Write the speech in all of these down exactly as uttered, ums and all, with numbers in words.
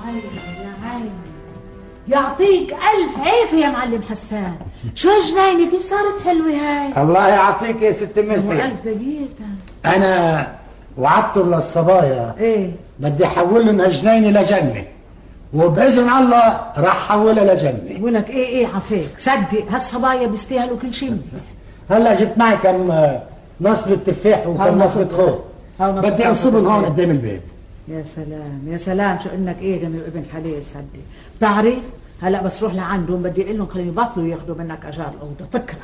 عيني يا عيني، يعطيك ألف عافية يا معلم حسان. شو جنيني كيف صارت حلوة هاي؟ الله يعافيك يا ست ملحي. ألف دقيقة. أنا وعدتهم للصبايا إيه؟ بدي أحولهم هالجنينة لجنة، وبإذن الله راح أحولها لجنة. ولك إيه إيه عفيك، صدق هالصبايا بيستاهلوا كل شيء. هلا جبت معي كم نصبة تفاح وكم نصبة خوخ، بدي أنصبهم هون قدام البيت. يا سلام يا سلام، شو انك ايه جميل ابن حليل. صدق بتعرف هلا بس روح لعندهم بدي اقول لهم خليهم يبطلوا ياخذوا منك اجار الاوضه. تكره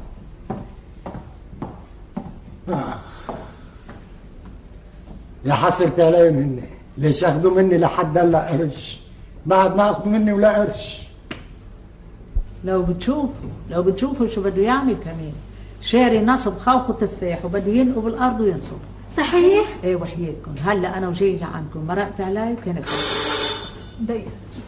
آه. يا حسرتي عليهم هن، ليش اخذوا مني لحد هلا قرش بعد ما اخذوا مني ولا قرش. لو بتشوفوا لو بتشوفوا شو بده يعمل كمان، شاري نصب خوخ وتفاح وبده ينقوا بالارض وينصب. صحيح؟ ايه وحياتكم هلا انا وجاي لعندكم مرقت علي وكانت ضيق.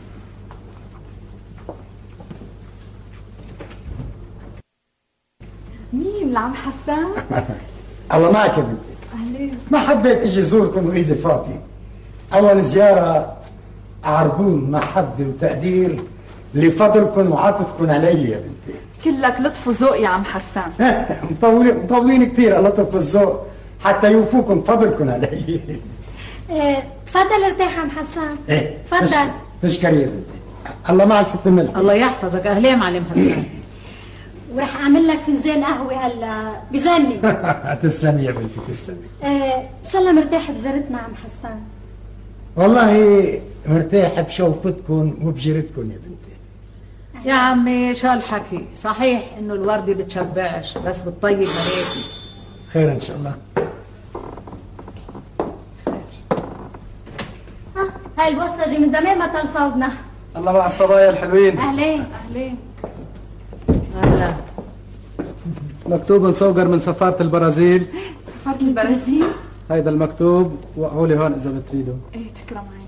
مين العم حسان؟ الله معك يا بنتي. اهلين. ما حبيت اجي زوركم وايدي فاضيه. اول زياره عربون محبه وتقدير لفضلكم وعطفكم علي يا بنتي. كلك لطف وذوق يا عم حسان. مطولين مطولين كثير اللطف والذوق حتى يوفوكم فضلكم علي. ايه تفضل ارتاح عم حسان. ايه تفضل. تشكري يا بنتي. الله معك ست الملح. الله يحفظك. اهلين معلم حسان. وراح اعمل لك فنجان قهوه هلا بجنن. تسلمي يا بنتي تسلمي. ايه ان شاء الله مرتاح بزيارتنا عم حسان. والله مرتاح بشوفتكم وبجيرتكم يا بنتي. يا عمي شو الحكي، صحيح انه الوردة بتشبعش بس بتطيب مريتي. خير ان شاء الله. ها هاي البوسطجي من زمان ما طل صوبنا. الله مع الصبايا الحلوين. اهلين. اهلين. اهلا. مكتوب مصوغر من سفارة البرازيل. سفارة البرازيل؟ هيدا المكتوب وقعوا لي هون اذا بتريدوا. ايه تكرم عينك.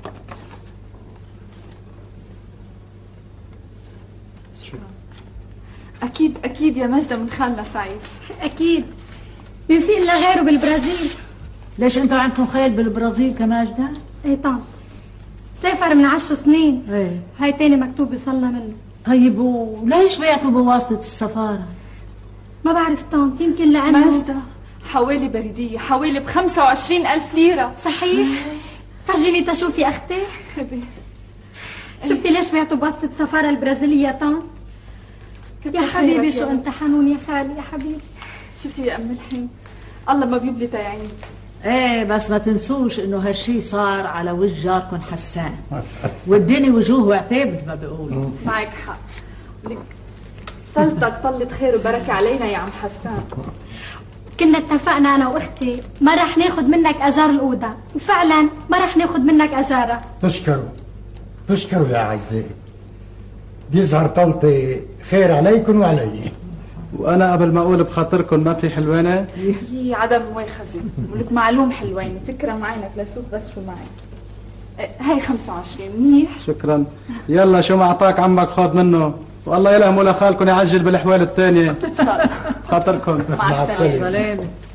شكرا. اكيد اكيد يا مجدة من خالنا سعيد. اكيد مين في الا غيره بالبرازيل. ليش انتوا عندكم خيل بالبرازيل كماجدة؟ ايه طبعا سافر من عشر سنين. ايه هاي تاني مكتوب يصلنا منه. طيب وليش بعتوا بواسطة السفارة؟ ما بعرف طنط، يمكن لانه مجدة حوالي بريدية حوالي بخمسة وعشرين ألف ليرة. صحيح؟ فرجيني تشوفي اختي. خبي شفتي ليش بعتوا بواسطة السفارة البرازيلية طنط؟ يا حبيبي شو انت حنون يا خالي يا حبيبي. شفتي يا ام الحين الله ما بيبلي تيعيني. ايه بس ما تنسوش انه هالشي صار على وجه جاركم حسان والدنيا وجوه وعتاب ما بيقولوا. معك حق. لك طلتك طلت خير وبركة علينا يا عم حسان. كنا اتفقنا انا واختي ما رح ناخد منك اجار الاوضه، وفعلا ما رح ناخد منك اجارها. تشكروا تشكروا يا اعزائي. بيظهر طلتي خير عليكم وعلي. وانا قبل ما اقول بخاطركم ما في حلوانه. هي عدم مؤاخذة ولك معلوم حلوين تكرم عينك لشوف بس شو معي. هاي خمسة وعشرين منيح. شكرا. يلا شو ما اعطاك عمك خذ منه، والله يلهموا لخالكم يعجل بالاحوال الثانيه. ان شاء الله. خاطركم. مع السلامه. سلام.